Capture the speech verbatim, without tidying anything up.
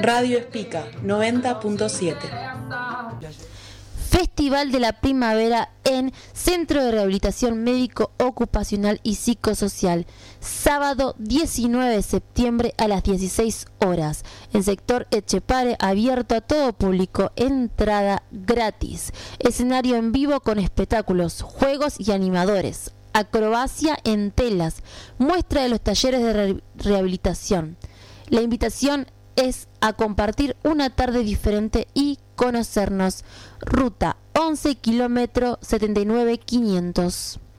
Radio Espica noventa punto siete. Festival de la Primavera en Centro de Rehabilitación Médico Ocupacional y Psicosocial, sábado diecinueve de septiembre a las dieciséis horas, en sector Etchepare, abierto a todo público, entrada gratis, escenario en vivo con espectáculos, juegos y animadores, acrobacia en telas, muestra de los talleres de re- rehabilitación. La invitación es a compartir una tarde diferente y conocernos. Ruta once kilómetro setenta y nueve quinientos.